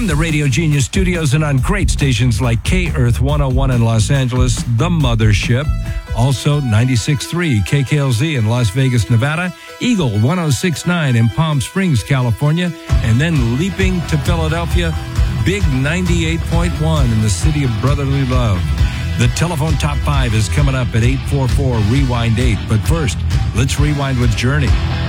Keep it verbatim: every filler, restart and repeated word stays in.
From the Radio Genius studios and on great stations like K-Earth one oh one in Los Angeles, The Mothership, also ninety-six point three K K L Z in Las Vegas, Nevada, Eagle one oh six point nine in Palm Springs, California, and then leaping to Philadelphia, Big ninety-eight point one in the city of brotherly love. The telephone top five is coming up at eight four four rewind eight. But first, let's rewind with Journey.